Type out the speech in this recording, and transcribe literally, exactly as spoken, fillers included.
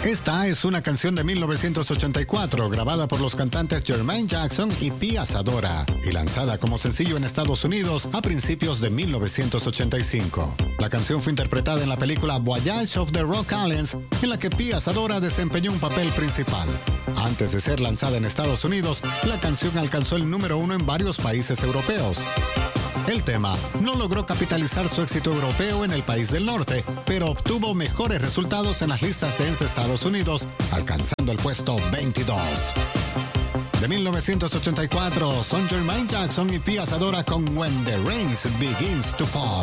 Esta es una canción de mil novecientos ochenta y cuatro grabada por los cantantes Jermaine Jackson y Pia Zadora y lanzada como sencillo en Estados Unidos a principios de mil novecientos ochenta y cinco. La canción fue interpretada en la película Voyage of the Rock Aliens, en la que Pia Zadora desempeñó un papel principal. Antes de ser lanzada en Estados Unidos, la canción alcanzó el número uno en varios países europeos. El tema no logró capitalizar su éxito europeo en el país del norte, pero obtuvo mejores resultados en las listas dance de Estados Unidos, alcanzando el puesto veintidós. De mil novecientos ochenta y cuatro son Jermaine Jackson y Pia Zadora con When the Rain Begins to Fall.